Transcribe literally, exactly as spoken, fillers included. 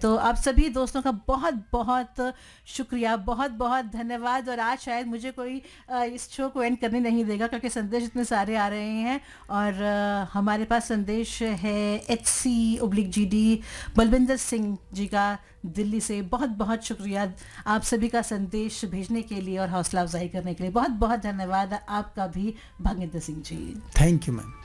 तो आप सभी दोस्तों का बहुत बहुत शुक्रिया, बहुत बहुत धन्यवाद। और आज शायद मुझे कोई अ, इस शो को एंड करने नहीं देगा क्योंकि संदेश इतने सारे आ रहे हैं। और अ, हमारे पास संदेश है H C oblique G D Balwinder Singh ji का दिल्ली से। बहुत बहुत शुक्रिया आप सभी का संदेश भेजने के लिए और हौसला अफजाई करने के लिए। बहुत बहुत धन्यवाद आपका भी Bhagendra Singh ji. Thank you ma'am.